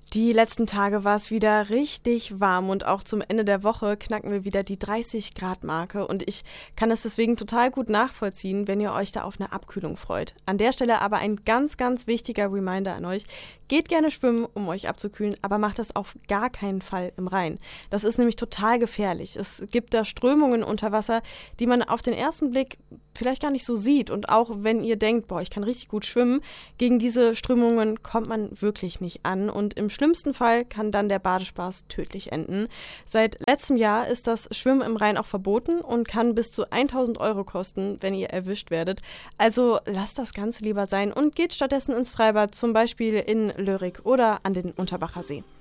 Die letzten Tage war es wieder richtig warm und auch zum Ende der Woche knacken wir wieder die 30-Grad-Marke und ich kann es deswegen total gut nachvollziehen, wenn ihr euch da auf eine Abkühlung freut. An der Stelle aber ein ganz, ganz wichtiger Reminder an euch. Geht gerne schwimmen, um euch abzukühlen, aber macht das auf gar keinen Fall im Rhein. Das ist nämlich total gefährlich. Es gibt da Strömungen unter Wasser, die man auf den ersten Blick vielleicht gar nicht so sieht. Und auch wenn ihr denkt, boah, ich kann richtig gut schwimmen, gegen diese Strömungen kommt man wirklich nicht an. Und im schlimmsten Fall kann dann der Badespaß tödlich enden. Seit letztem Jahr ist das Schwimmen im Rhein auch verboten und kann bis zu 1.000 Euro kosten, wenn ihr erwischt werdet. Also lasst das Ganze lieber sein und geht stattdessen ins Freibad, zum Beispiel in Lörrick oder an den Unterbacher See.